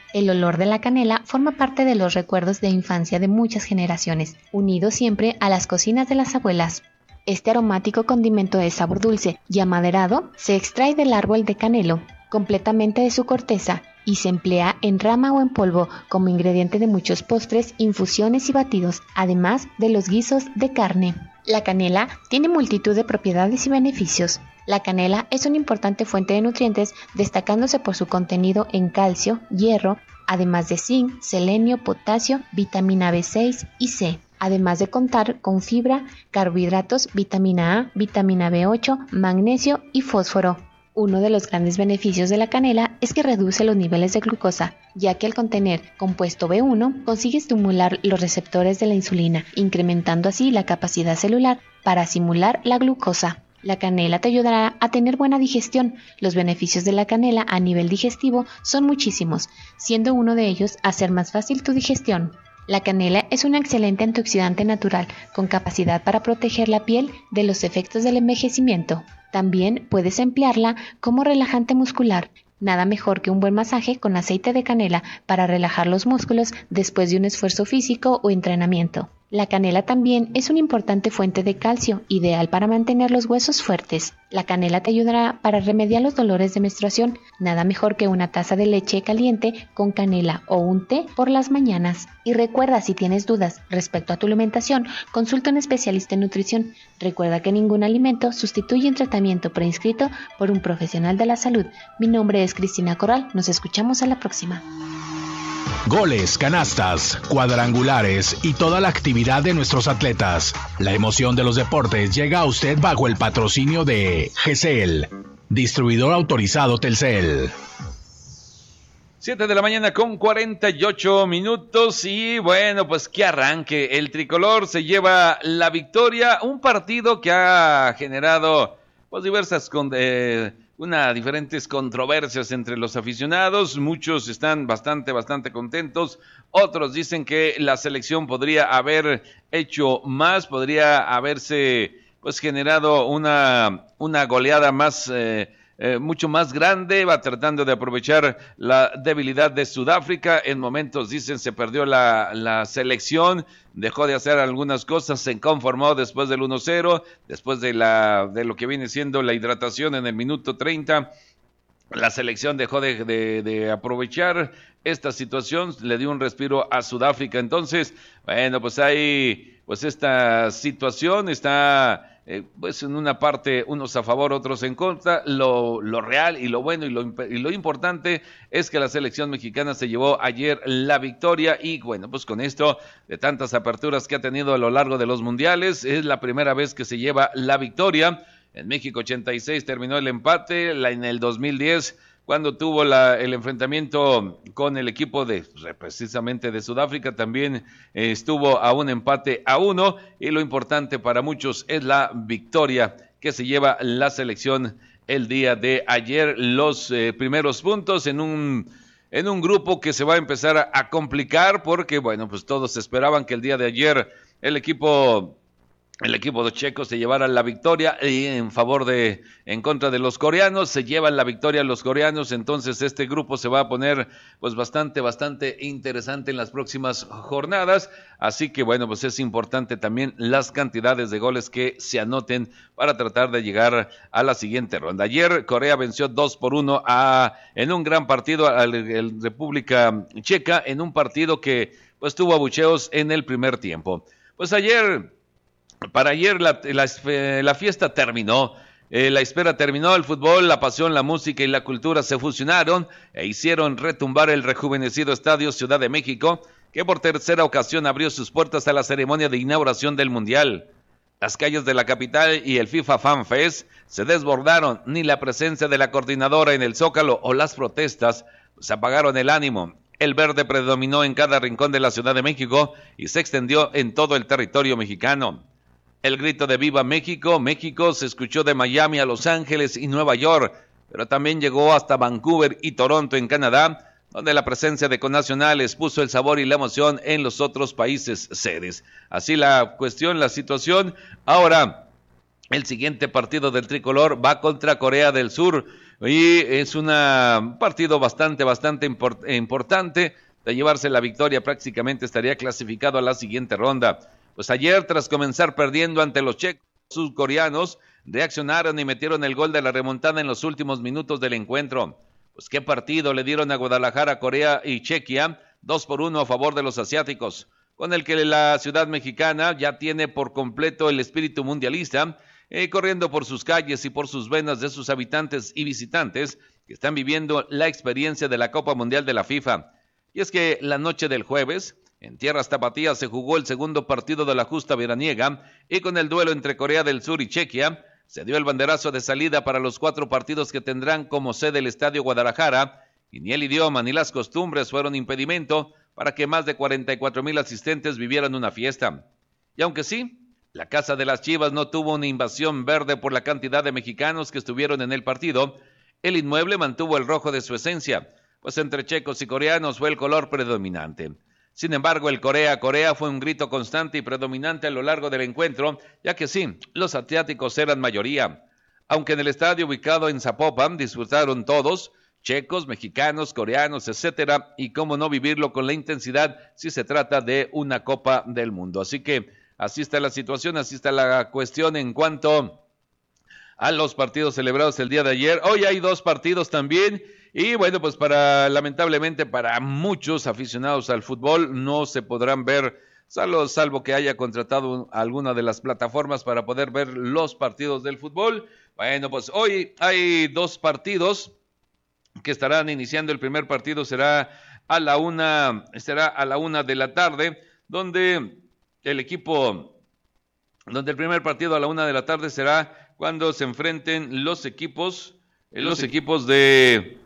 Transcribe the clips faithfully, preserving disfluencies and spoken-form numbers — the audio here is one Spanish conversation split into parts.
El olor de la canela forma parte de los recuerdos de infancia de muchas generaciones, unido siempre a las cocinas de las abuelas. Este aromático condimento de sabor dulce y amaderado se extrae del árbol de canelo, completamente de su corteza, y se emplea en rama o en polvo como ingrediente de muchos postres, infusiones y batidos, además de los guisos de carne. La canela tiene multitud de propiedades y beneficios. La canela es una importante fuente de nutrientes, destacándose por su contenido en calcio, hierro, además de zinc, selenio, potasio, vitamina B seis y C, además de contar con fibra, carbohidratos, vitamina A, vitamina B ocho, magnesio y fósforo. Uno de los grandes beneficios de la canela es que reduce los niveles de glucosa, ya que al contener compuesto B uno consigue estimular los receptores de la insulina, incrementando así la capacidad celular para asimilar la glucosa. La canela te ayudará a tener buena digestión. Los beneficios de la canela a nivel digestivo son muchísimos, siendo uno de ellos hacer más fácil tu digestión. La canela es un excelente antioxidante natural, con capacidad para proteger la piel de los efectos del envejecimiento. También puedes emplearla como relajante muscular. Nada mejor que un buen masaje con aceite de canela para relajar los músculos después de un esfuerzo físico o entrenamiento. La canela también es una importante fuente de calcio, ideal para mantener los huesos fuertes. La canela te ayudará para remediar los dolores de menstruación. Nada mejor que una taza de leche caliente con canela o un té por las mañanas. Y recuerda, si tienes dudas respecto a tu alimentación, consulta a un especialista en nutrición. Recuerda que ningún alimento sustituye un tratamiento prescrito por un profesional de la salud. Mi nombre es Cristina Corral. Nos escuchamos a la próxima. Goles, canastas, cuadrangulares y toda la actividad de nuestros atletas. La emoción de los deportes llega a usted bajo el patrocinio de G C L, distribuidor autorizado Telcel. siete de la mañana con cuarenta y ocho minutos y bueno, pues que arranque. El tricolor se lleva la victoria, un partido que ha generado pues diversas con, eh, una diferentes controversias entre los aficionados. Muchos están bastante, bastante contentos. Otros dicen que la selección podría haber hecho más, podría haberse pues generado una, una goleada más, eh, eh, mucho más grande. Va tratando de aprovechar la debilidad de Sudáfrica. En momentos dicen se perdió la, la selección, dejó de hacer algunas cosas, se conformó después del uno cero, después de la de lo que viene siendo la hidratación en el minuto treinta. La selección dejó de, de, de aprovechar esta situación, le dio un respiro a Sudáfrica. Entonces, bueno, pues hay, pues esta situación está eh, pues en una parte unos a favor, otros en contra. Lo, lo real y lo bueno y lo, y lo importante es que la selección mexicana se llevó ayer la victoria y bueno, pues con esto de tantas aperturas que ha tenido a lo largo de los mundiales, es la primera vez que se lleva la victoria. En México ochenta y seis terminó el empate, la, en el dos mil diez cuando tuvo la, el enfrentamiento con el equipo de precisamente de Sudáfrica, también eh, estuvo a un empate a uno, y lo importante para muchos es la victoria que se lleva la selección el día de ayer. Los eh, primeros puntos en un en un grupo que se va a empezar a, a complicar, porque bueno, pues todos esperaban que el día de ayer el equipo El equipo de Checo se llevara la victoria y en favor de, en contra de los coreanos, se llevan la victoria los coreanos. Entonces este grupo se va a poner pues bastante, bastante interesante en las próximas jornadas. Así que bueno, pues es importante también las cantidades de goles que se anoten para tratar de llegar a la siguiente ronda. Ayer Corea venció dos por uno a, en un gran partido al República Checa, en un partido que pues tuvo abucheos en el primer tiempo. Pues ayer... Para ayer la, la, la fiesta terminó, eh, la espera terminó, el fútbol, la pasión, la música y la cultura se fusionaron e hicieron retumbar el rejuvenecido Estadio Ciudad de México, que por tercera ocasión abrió sus puertas a la ceremonia de inauguración del Mundial. Las calles de la capital y el FIFA Fan Fest se desbordaron, ni la presencia de la coordinadora en el Zócalo o las protestas pues apagaron el ánimo. El verde predominó en cada rincón de la Ciudad de México y se extendió en todo el territorio mexicano. El grito de Viva México, México se escuchó de Miami a Los Ángeles y Nueva York, pero también llegó hasta Vancouver y Toronto en Canadá, donde la presencia de connacionales puso el sabor y la emoción en los otros países sedes. Así la cuestión, la situación. Ahora, el siguiente partido del tricolor va contra Corea del Sur. Y es una, un partido bastante, bastante import, importante. De llevarse la victoria prácticamente estaría clasificado a la siguiente ronda. Pues ayer, tras comenzar perdiendo ante los checos, surcoreanos reaccionaron y metieron el gol de la remontada en los últimos minutos del encuentro. Pues qué partido le dieron a Guadalajara, Corea y Chequia, dos por uno a favor de los asiáticos, con el que la ciudad mexicana ya tiene por completo el espíritu mundialista, eh, corriendo por sus calles y por sus venas de sus habitantes y visitantes que están viviendo la experiencia de la Copa Mundial de la FIFA. Y es que la noche del jueves, en tierras tapatías, se jugó el segundo partido de la justa veraniega y con el duelo entre Corea del Sur y Chequia, se dio el banderazo de salida para los cuatro partidos que tendrán como sede el Estadio Guadalajara, y ni el idioma ni las costumbres fueron impedimento para que más de cuarenta y cuatro mil asistentes vivieran una fiesta. Y aunque sí, la Casa de las Chivas no tuvo una invasión verde por la cantidad de mexicanos que estuvieron en el partido, el inmueble mantuvo el rojo de su esencia, pues entre checos y coreanos fue el color predominante. Sin embargo, el Corea-Corea fue un grito constante y predominante a lo largo del encuentro, ya que sí, los asiáticos eran mayoría. Aunque en el estadio ubicado en Zapopan disfrutaron todos, checos, mexicanos, coreanos, etcétera, y cómo no vivirlo con la intensidad si se trata de una Copa del Mundo. Así que así está la situación, así está la cuestión en cuanto a los partidos celebrados el día de ayer. Hoy hay dos partidos también. Y bueno, pues para lamentablemente para muchos aficionados al fútbol no se podrán ver, salvo, salvo que haya contratado alguna de las plataformas para poder ver los partidos del fútbol. Bueno, pues hoy hay dos partidos que estarán iniciando. El primer partido será a la una, será a la una de la tarde, donde el equipo, donde el primer partido a la una de la tarde será cuando se enfrenten los equipos, los equipos de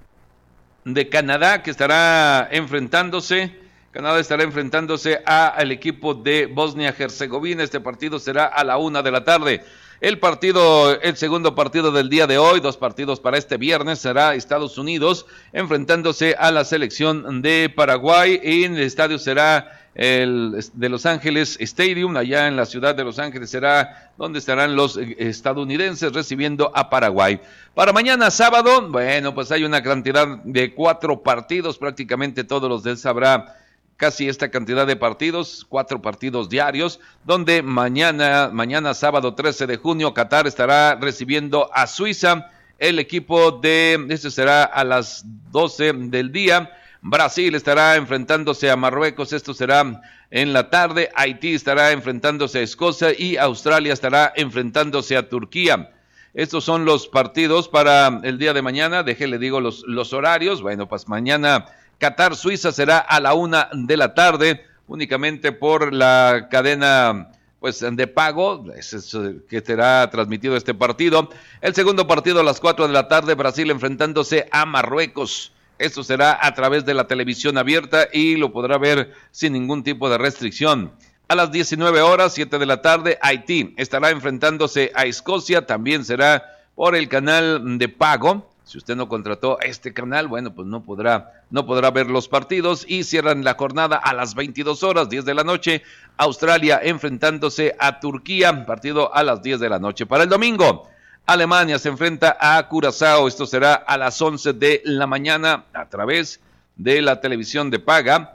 de Canadá, que estará enfrentándose, Canadá estará enfrentándose al equipo de Bosnia-Herzegovina. Este partido será a la una de la tarde. El partido, el segundo partido del día de hoy, dos partidos para este viernes, será Estados Unidos enfrentándose a la selección de Paraguay, y en el estadio será el de Los Ángeles Stadium, allá en la ciudad de Los Ángeles será donde estarán los estadounidenses recibiendo a Paraguay. Para mañana sábado, bueno, pues hay una cantidad de cuatro partidos, prácticamente todos los días habrá casi esta cantidad de partidos, cuatro partidos diarios, donde mañana, mañana sábado trece de junio, Qatar estará recibiendo a Suiza, el equipo de, este será a las doce del día. Brasil estará enfrentándose a Marruecos, esto será en la tarde. Haití estará enfrentándose a Escocia y Australia estará enfrentándose a Turquía. Estos son los partidos para el día de mañana. Déjele digo los, los horarios. Bueno, pues mañana Qatar, Suiza será a la una de la tarde, únicamente por la cadena pues de pago, es, es, que será transmitido este partido. El segundo partido a las cuatro de la tarde, Brasil enfrentándose a Marruecos. Esto será a través de la televisión abierta y lo podrá ver sin ningún tipo de restricción. A las diecinueve horas, siete de la tarde, Haití estará enfrentándose a Escocia, también será por el canal de pago. Si usted no contrató este canal, bueno, pues no podrá, no podrá ver los partidos. Y cierran la jornada a las veintidós horas, diez de la noche, Australia enfrentándose a Turquía, partido a las diez de la noche. Para el domingo, Alemania se enfrenta a Curazao, esto será a las once de la mañana a través de la televisión de paga.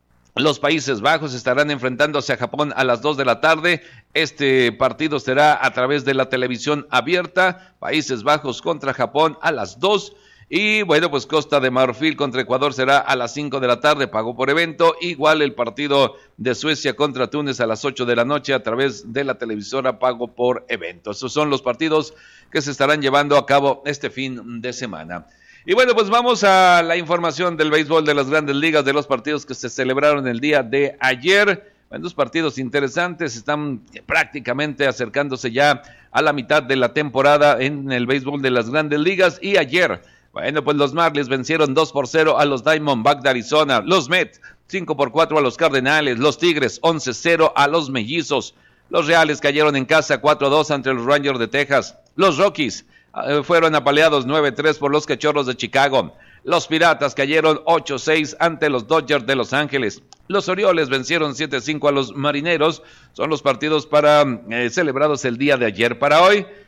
Los Países Bajos estarán enfrentándose a Japón a las dos de la tarde. Este partido será a través de la televisión abierta. Países Bajos contra Japón a las dos. Y bueno, pues Costa de Marfil contra Ecuador será a las cinco de la tarde, pago por evento. Igual el partido de Suecia contra Túnez a las ocho de la noche a través de la televisora, pago por evento. Esos son los partidos que se estarán llevando a cabo este fin de semana. Y bueno, pues vamos a la información del béisbol de las Grandes Ligas, de los partidos que se celebraron el día de ayer. Bueno, dos partidos interesantes, están prácticamente acercándose ya a la mitad de la temporada en el béisbol de las Grandes Ligas. Y ayer, bueno, pues los Marlins vencieron dos por cero a los Diamondbacks de Arizona. Los Mets, cinco por cuatro a los Cardenales. Los Tigres, once cero a los Mellizos. Los Reales cayeron en casa cuatro a dos ante los Rangers de Texas. Los Rockies eh, fueron apaleados nueve tres por los Cachorros de Chicago. Los Piratas cayeron ocho seis ante los Dodgers de Los Ángeles. Los Orioles vencieron siete a cinco a los Marineros. Son los partidos para eh, celebrados el día de ayer. Para hoy,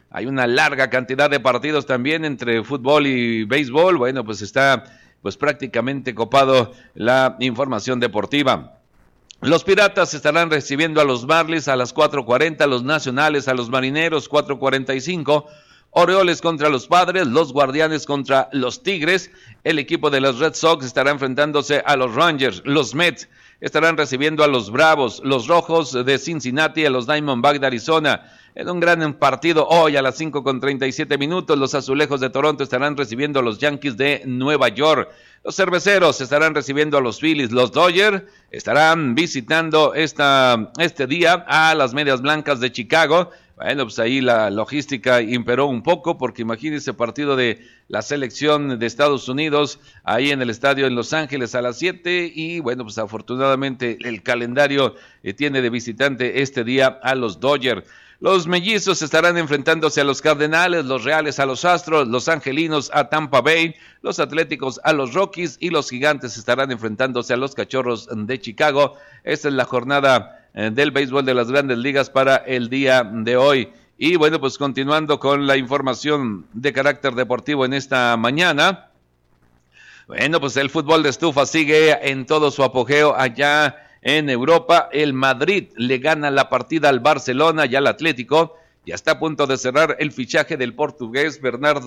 Hay una larga cantidad de partidos también entre fútbol y béisbol. Bueno, pues está pues prácticamente copado la información deportiva. Los Piratas estarán recibiendo a los Marlins a las cuatro cuarenta, los Nacionales a los Marineros cuatro cuarenta y cinco, Orioles contra los Padres, los Guardianes contra los Tigres, el equipo de los Red Sox estará enfrentándose a los Rangers, los Mets estarán recibiendo a los Bravos, los Rojos de Cincinnati a los Diamondbacks de Arizona. En un gran partido hoy a las cinco con treinta y siete minutos, los Azulejos de Toronto estarán recibiendo a los Yankees de Nueva York. Los Cerveceros estarán recibiendo a los Phillies. Los Dodgers estarán visitando esta, este día a las Medias Blancas de Chicago. Bueno, pues ahí la logística imperó un poco, porque imagínense partido de la selección de Estados Unidos ahí en el estadio en Los Ángeles a las siete, y bueno, pues afortunadamente el calendario eh, tiene de visitante este día a los Dodgers. Los Mellizos estarán enfrentándose a los Cardenales, los Reales a los Astros, los Angelinos a Tampa Bay, los Atléticos a los Rockies y los Gigantes estarán enfrentándose a los Cachorros de Chicago. Esta es la jornada eh, del béisbol de las Grandes Ligas para el día de hoy. Y bueno, pues continuando con la información de carácter deportivo en esta mañana. Bueno, pues el fútbol de estufa sigue en todo su apogeo allá en Europa. El Madrid le gana la partida al Barcelona y al Atlético. Ya está a punto de cerrar el fichaje del portugués Bernardo